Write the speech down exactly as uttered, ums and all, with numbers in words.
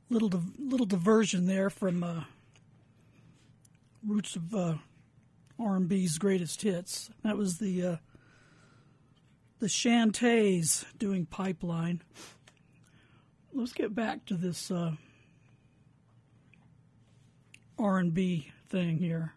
Little di- little diversion there from uh, Roots of uh, R and B's greatest hits. That was the uh, the Shantays doing Pipeline. Let's get back to this uh, R and B thing here.